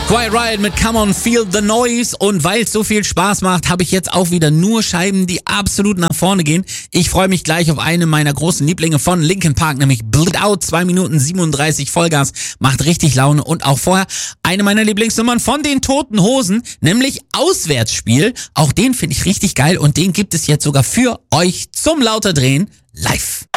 Quiet Riot mit Come On Feel the Noise, und weil es so viel Spaß macht, habe ich jetzt auch wieder nur Scheiben, die absolut nach vorne gehen. Ich freue mich gleich auf eine meiner großen Lieblinge von Linkin Park, nämlich Bleed Out, 2 Minuten 37 Vollgas, macht richtig Laune. Und auch vorher eine meiner Lieblingsnummern von den Toten Hosen, nämlich Auswärtsspiel. Auch den finde ich richtig geil und den gibt es jetzt sogar für euch zum Lauterdrehen live.